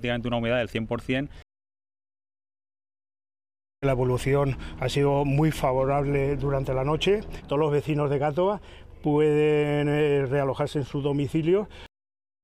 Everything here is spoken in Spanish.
prácticamente una humedad del 100%. La evolución ha sido muy favorable durante la noche. Todos los vecinos de Gátova pueden realojarse en sus domicilios.